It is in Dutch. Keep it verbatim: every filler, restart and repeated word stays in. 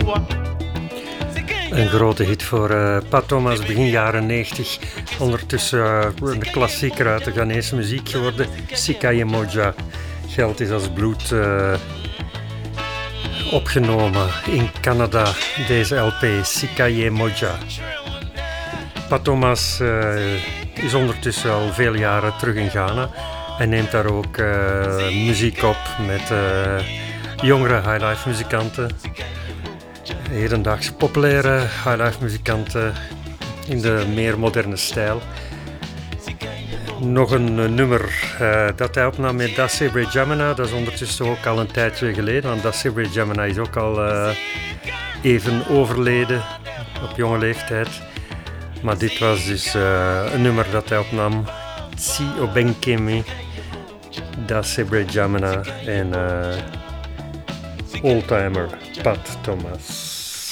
Een grote hit voor uh, Pat Thomas, begin jaren negentig. Ondertussen uh, een klassieker uit de Ghanese muziek geworden. Sikaye Moja. Geld is als bloed uh, opgenomen in Canada. Deze L P, Sikaye Moja. Pat Thomas uh, is ondertussen al veel jaren terug in Ghana. Hij neemt daar ook uh, muziek op met uh, jongere highlife muzikanten. Hedendaags populaire highlife muzikanten in de meer moderne stijl. Nog een uh, nummer uh, dat hij opnam met Da Sebre Jamina, dat is ondertussen ook al een tijdje geleden, want Da Sebre Jamina is ook al uh, even overleden op jonge leeftijd. Maar dit was dus uh, een nummer dat hij opnam, Tsi Obenkemi, Da Sebre Jamina en uh, oldtimer Pat Thomas.